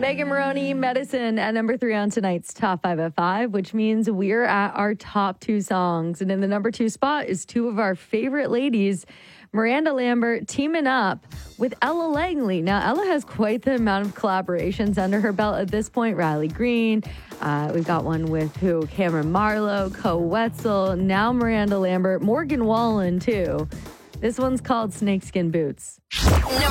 Megan Maroney, Medicine at number 3 on tonight's Top 5 at 5, which means we're at our top 2 songs. And in the number 2 spot is two of our favorite ladies, Miranda Lambert teaming up with Ella Langley. Now, Ella has quite the amount of collaborations under her belt at this point. Riley Green. We've got one with Cameron Marlowe, Co Wetzel. Now Miranda Lambert. Morgan Wallen, too. This one's called Snakeskin Boots. Number